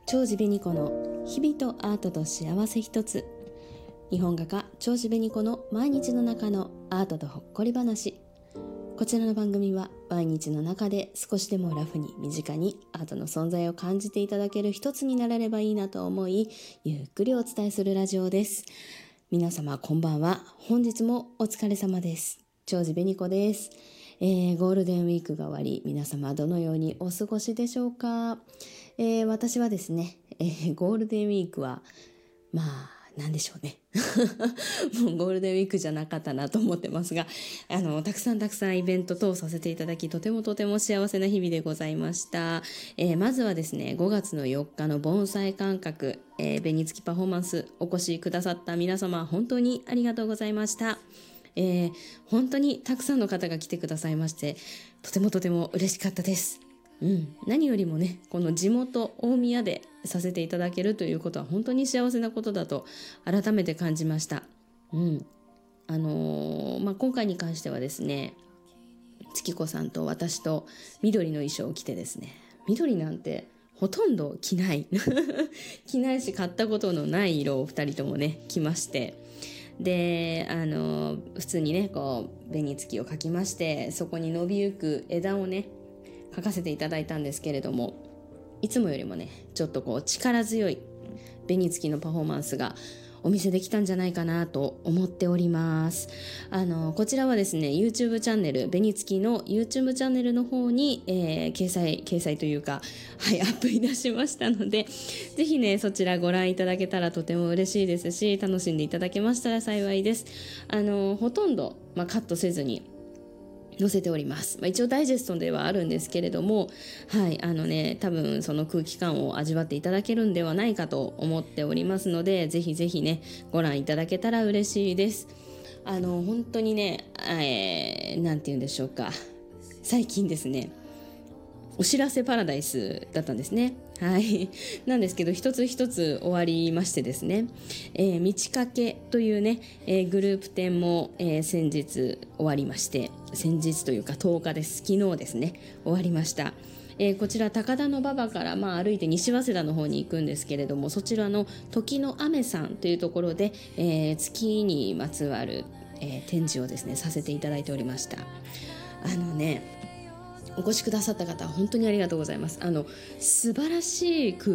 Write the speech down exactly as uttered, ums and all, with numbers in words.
長司紅子の日々とアートと幸せ一つ。日本画家長司紅子の毎日の中のアートとほっこり話。こちらの番組は毎日の中で少しでもラフに身近にアートの存在を感じていただける一つになれればいいなと思い、ゆっくりお伝えするラジオです。皆様こんばんは。本日もお疲れ様です。長司紅子です。えー、ゴールデンウィークが終わり、皆様どのようにお過ごしでしょうか。えー、私はですね、えー、ゴールデンウィークはまあなんでしょうねもうゴールデンウィークじゃなかったなと思ってますが、あのたくさんたくさんイベント等させていただき、とてもとても幸せな日々でございました。えー、まずはですね、ごがつのよっかの盆栽感覚、えー、紅付きパフォーマンスお越しくださった皆様、本当にありがとうございました。えー、本当にたくさんの方が来てくださいまして、とてもとても嬉しかったです。うん、何よりもね、この地元大宮でさせていただけるということは本当に幸せなことだと改めて感じました。うん、あのーまあ、今回に関してはですね、月子さんと私と緑の衣装を着てですね、緑なんてほとんど着ない着ないし買ったことのない色をふたりともね着まして、であの普通にねこう紅付きを描きまして、そこに伸びゆく枝をね描かせていただいたんですけれども、いつもよりもねちょっとこう力強い紅付きのパフォーマンスがお見せできたんじゃないかなと思っております。あのこちらはですね YouTube チャンネル、紅付きの YouTube チャンネルの方に、えー、掲載掲載というか、はい、アップいたしましたので、ぜひねそちらご覧いただけたらとても嬉しいですし、楽しんでいただけましたら幸いです。あのほとんど、まあ、カットせずに載せております。まあ、一応ダイジェストではあるんですけれども、はい、あのね、多分その空気感を味わっていただけるんではないかと思っておりますので、ぜひぜひね、ご覧いただけたら嬉しいです。あの、本当にね、えー、なんて言うんでしょうか。最近ですね、お知らせパラダイスだったんですね。はい。なんですけど、一つ一つ終わりましてですね、えー、道かけというね、えー、グループ展も、えー、先日終わりまして、先日というかとおかです。昨日ですね、終わりました。えー、こちら高田馬場から、まあ、歩いて西早稲田の方に行くんですけれども、そちらの時の雨さんというところで、えー、月にまつわる、えー、展示をですね、させていただいておりました。あのね、お越しくださった方本当にありがとうございます。あの素晴らしい空